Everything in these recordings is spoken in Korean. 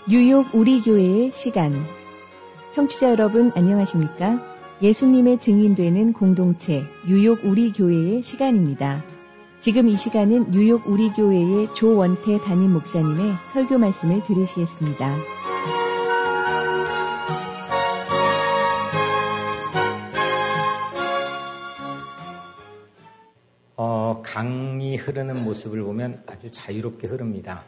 뉴욕 우리 교회의 시간. 청취자 여러분 안녕하십니까? 예수님의 증인되는 공동체 뉴욕 우리 교회의 시간입니다. 지금 이 시간은 뉴욕 우리 교회의 조원태 담임 목사님의 설교 말씀을 들으시겠습니다. 강이 흐르는 모습을 보면 아주 자유롭게 흐릅니다.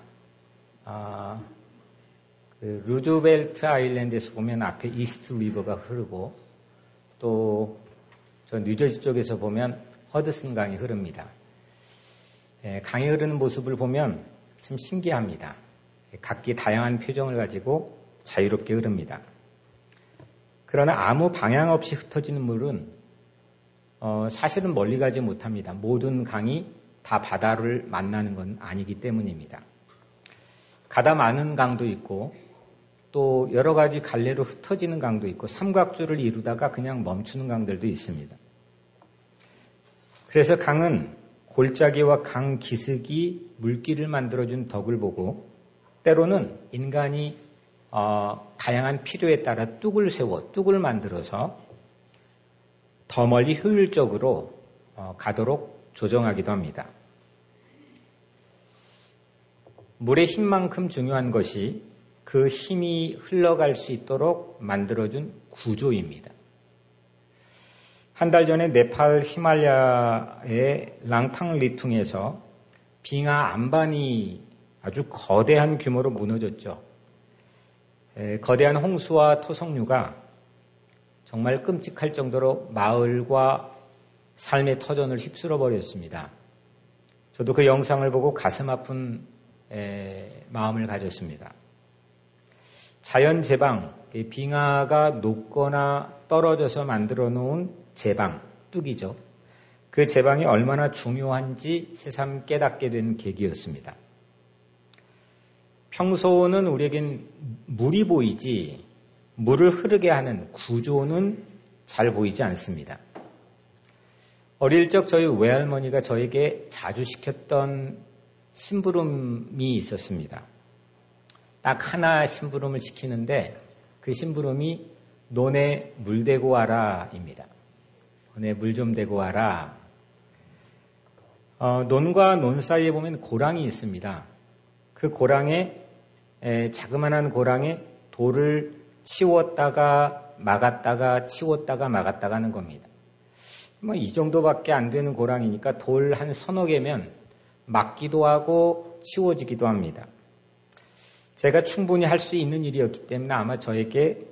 루즈벨트 아일랜드에서 보면 앞에 이스트 리버가 흐르고 또 저 뉴저지 쪽에서 보면 허드슨 강이 흐릅니다. 강이 흐르는 모습을 보면 참 신기합니다. 각기 다양한 표정을 가지고 자유롭게 흐릅니다. 그러나 아무 방향 없이 흩어지는 물은 사실은 멀리 가지 못합니다. 모든 강이 다 바다를 만나는 건 아니기 때문입니다. 가다 마는 강도 있고 또 여러 가지 갈래로 흩어지는 강도 있고 삼각조를 이루다가 그냥 멈추는 강들도 있습니다. 그래서 강은 골짜기와 강 기슭이 물길을 만들어준 덕을 보고 때로는 인간이 다양한 필요에 따라 뚝을 만들어서 더 멀리 효율적으로 가도록 조정하기도 합니다. 물의 힘만큼 중요한 것이 그 힘이 흘러갈 수 있도록 만들어준 구조입니다. 한 달 전에 네팔 히말라야의 랑탕리퉁에서 빙하 안반이 아주 거대한 규모로 무너졌죠. 거대한 홍수와 토성류가 정말 끔찍할 정도로 마을과 삶의 터전을 휩쓸어 버렸습니다. 저도 그 영상을 보고 가슴 아픈 마음을 가졌습니다. 자연 제방, 빙하가 녹거나 떨어져서 만들어 놓은 제방, 뚝이죠. 그 제방이 얼마나 중요한지 새삼 깨닫게 된 계기였습니다. 평소는 우리에겐 물이 보이지 물을 흐르게 하는 구조는 잘 보이지 않습니다. 어릴 적 저희 외할머니가 저에게 자주 시켰던 심부름이 있었습니다. 딱 하나 심부름을 시키는데 그 심부름이 논에 물 대고 와라입니다. 논에 물 좀 대고 와라. 논과 논 사이에 보면 고랑이 있습니다. 그 고랑에 자그마한 고랑에 돌을 치웠다가 막았다가 치웠다가 막았다가 하는 겁니다. 이 정도밖에 안 되는 고랑이니까 돌 한 서너 개면 막기도 하고 치워지기도 합니다. 제가 충분히 할 수 있는 일이었기 때문에 아마 저에게